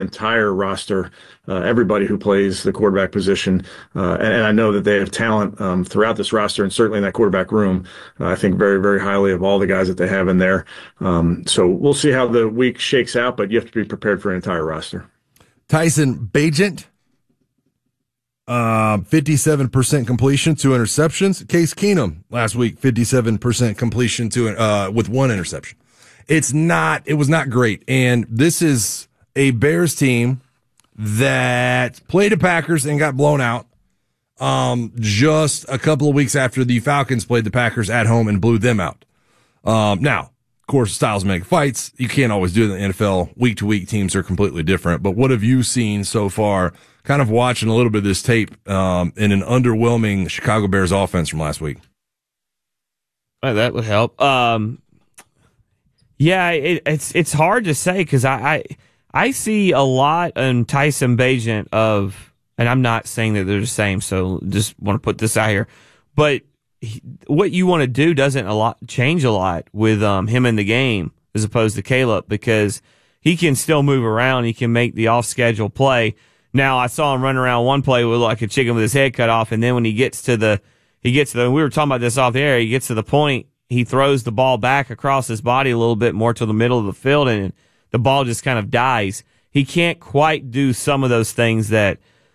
entire roster, everybody who plays the quarterback position. And I know that they have talent throughout this roster and certainly in that quarterback room. I think very, very highly of all the guys that they have in there. So we'll see how the week shakes out, but you have to be prepared for an entire roster. Tyson Bagent, 57% completion, 2 interceptions. Case Keenum last week, 57% completion with 1 interception. It was not great. And this is a Bears team that played the Packers and got blown out just a couple of weeks after the Falcons played the Packers at home and blew them out. Now, of course, styles make fights. You can't always do it in the NFL. Week to week, teams are completely different. But what have you seen so far, kind of watching a little bit of this tape in an underwhelming Chicago Bears offense from last week? That would help. Yeah, it's hard to say because I see a lot in Tyson Bagent of, and I'm not saying that they're the same, so just want to put this out here, but what you want to do doesn't change a lot with him in the game as opposed to Caleb, because he can still move around. He can make the off-schedule play. Now, I saw him run around one play with like a chicken with his head cut off, and then when we were talking about this off the air, he gets to the point, he throws the ball back across his body a little bit more to the middle of the field, and the ball just kind of dies. He can't quite do some of those things that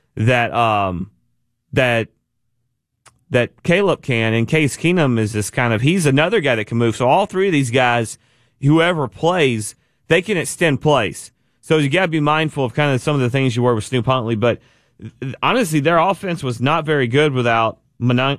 Caleb can, and Case Keenum is this kind of, he's another guy that can move. So all three of these guys, whoever plays, they can extend plays. So you got to be mindful of kind of some of the things you were with Snoop Huntley. But honestly, their offense was not very good without Monangai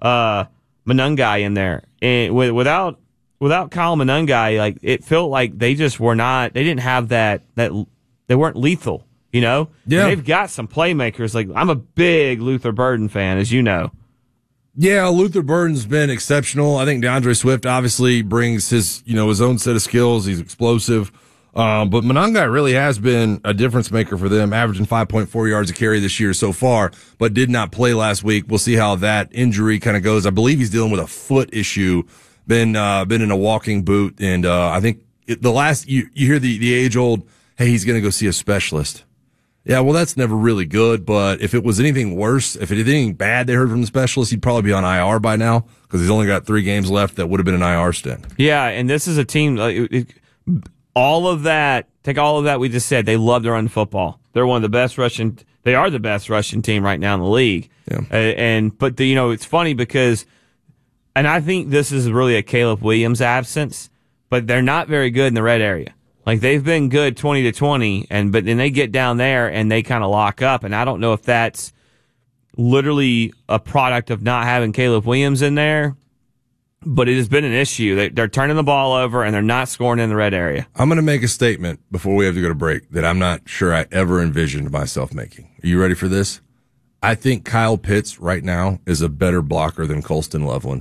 in there. And without Kyle Monangai, like, it felt like they just were not, they didn't have that they weren't lethal, you know? Yeah. And they've got some playmakers. Like, I'm a big Luther Burden fan, as you know. Yeah, Luther Burden's been exceptional. I think DeAndre Swift obviously brings his own set of skills. He's explosive. But Monangai really has been a difference maker for them, averaging 5.4 yards a carry this year so far, but did not play last week. We'll see how that injury kind of goes. I believe he's dealing with a foot issue, been in a walking boot. And, I think you hear the age old, hey, he's going to go see a specialist. Yeah, well, that's never really good, but if it was anything worse, if it was anything bad they heard from the specialist, he'd probably be on IR by now because he's only got 3 games left that would have been an IR stint. Yeah, and this is a team, all of that we just said, they love to run football. They're one of the best they are the best rushing team right now in the league. Yeah. But it's funny because, and I think this is really a Caleb Williams absence, but they're not very good in the red area. Like, they've been good 20-20, but then they get down there and they kind of lock up. And I don't know if that's literally a product of not having Caleb Williams in there, but it has been an issue. They're turning the ball over and they're not scoring in the red area. I'm going to make a statement before we have to go to break that I'm not sure I ever envisioned myself making. Are you ready for this? I think Kyle Pitts right now is a better blocker than Colston Loveland.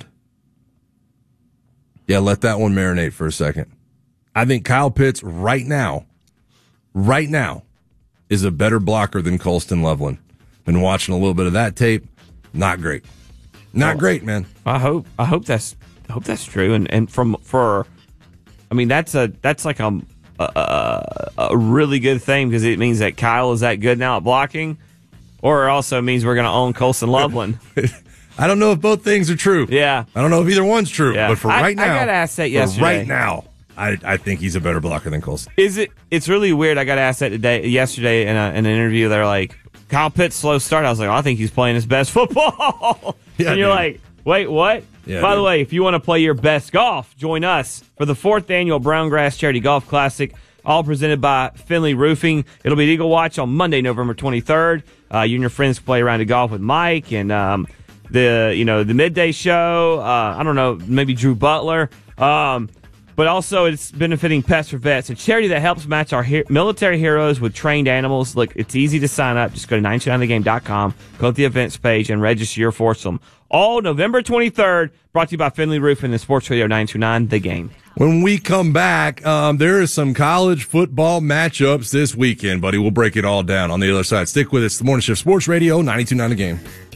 Yeah, let that one marinate for a second. I think Kyle Pitts right now, is a better blocker than Colston Loveland. Been watching a little bit of that tape. Not great. Not great, man. I hope that's true. And that's like a really good thing because it means that Kyle is that good now at blocking, or it also means we're going to own Colston Loveland. I don't know if both things are true. Yeah. I don't know if either one's true. Yeah. But for right now, I got asked that yesterday. Right now, I think he's a better blocker than Colston. It's really weird. I got asked that yesterday in an interview. They're like, Kyle Pitts slow start. I was like, I think he's playing his best football. Yeah, and you're like, wait, what? Yeah, By the way, if you want to play your best golf, join us for the 4th annual Brown Grass Charity Golf Classic, all presented by Finley Roofing. It'll be at Eagle Watch on Monday, November 23rd. You and your friends can play around the golf with Mike and the midday show. I don't know, maybe Drew Butler. But also, it's benefiting Pets for Vets, a charity that helps match our military heroes with trained animals. Look, it's easy to sign up. Just go to 929thegame.com, go to the events page, and register your foursome. All November 23rd, brought to you by Finley Roofing and Sports Radio 929 The Game. When we come back, there are some college football matchups this weekend, buddy. We'll break it all down on the other side. Stick with us. The Morning Shift Sports Radio 929 The Game.